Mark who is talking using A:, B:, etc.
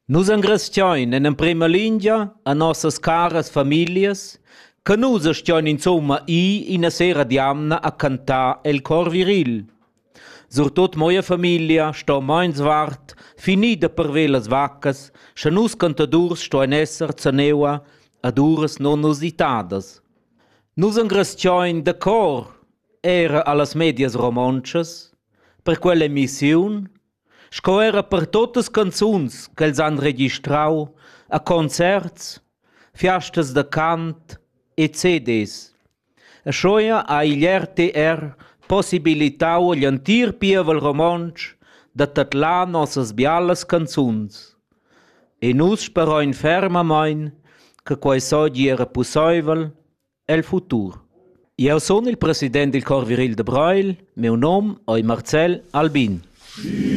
A: Nus angrestion en prima linea a nossas caras familias, che nus stion insomma ina sera diamna a cantar el cor viril. Surtot moia famiglia sto moins vart, finida per velas vaccas, scha nus cantadurs sto en esser zaneua ad uras non usitadas. Nus angrestion de cor era allas medias romanchas, per quella emissiun, sco era per totes canzuns che els han registrau a concerts, fiastas de cant e CDs. A schoia ha il RTR possibilitau gl'antir pievel romanch da tatlar nossas bialas canzuns. E nus speroin fermamain che quai soggi era possibel el futur. Io sono il presidente del Cor Viril de Breuil, meu nom è Marcel Albin.